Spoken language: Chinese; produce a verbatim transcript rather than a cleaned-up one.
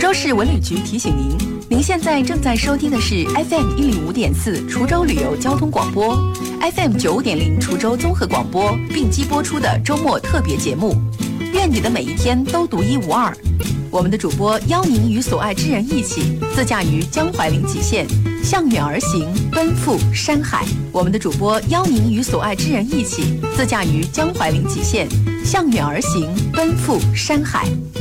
州市文旅局提醒您，您现在正在收听的是 F M 一零五点四滁州旅游交通广播 ，F M 九五点零滁州综合广播并机播出的周末特别节目。愿你的每一天都独一无二。我们的主播邀您与所爱之人一起自驾于江淮临济县，向远而行，奔赴山海。我们的主播邀您与所爱之人一起自驾于江淮临济县，向远而行，奔赴山海。